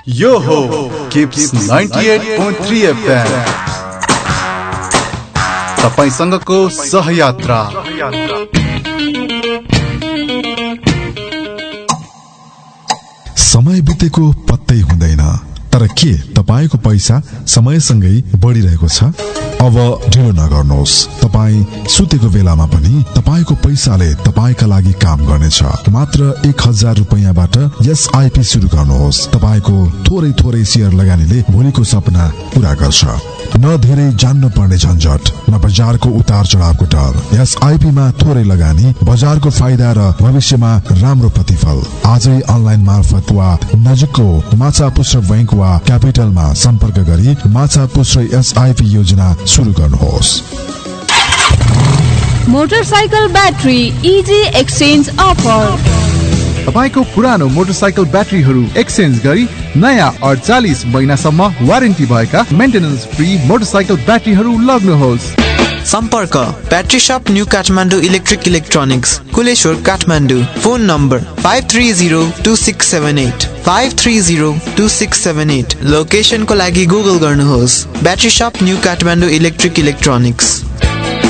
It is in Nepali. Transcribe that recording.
यो हो किप्स 98.3 FM तपाईसँगको सहयात्रा। समय बितेको पत्तै हुँदैन, तर के तपाईको पैसा समयसँगै बढिरहेको छ? अब ढिलो नगर्नुहोस्। तपाई सुतेको बेलामा पनि तपाईको पैसाले तपाईका लागि काम गर्नेछ। मात्र 1000 रुपैयाँबाट एसआईपी सुरु गर्नुहोस्। तपाईको थोरै थोरै शेयर लगानीले भोलिको सपना पूरा गर्छ। न धेरै जान्नु पर्ने झन्झट, न बजारको उतार चढावको डर। एसआईपी मा थोरै लगानी, बजारको फाइदा र भविष्यमा राम्रो प्रतिफल। आजै अनलाइन मार्फत वा नजिकको माछापुच्छ्रे बैंक वा क्यापिटलमा सम्पर्क गरी माछापुच्छ्रे एसआईपी योजना सुरु गर्नुहोस्। Motorcycle battery easy exchange offer. तपाईको पुरानो मोटरसाइकल ब्याट्रीहरू एक्सचेन्ज गरी नयाँ 48 महिनासम्म वारेन्टी भएका मेन्टेनेन्स फ्री मोटरसाइकल ब्याट्रीहरू लग्नुहोस्। सम्पर्क ब्याट्री शप new Kathmandu electric electronics, Kuleshwar Kathmandu. Phone number 5302678 5302678। लोकेसनको लागि गुगल गर्नुहोस् ब्याट्री शप न्यू काठमाडौँ इलेक्ट्रिक इलेक्ट्रोनिक्स।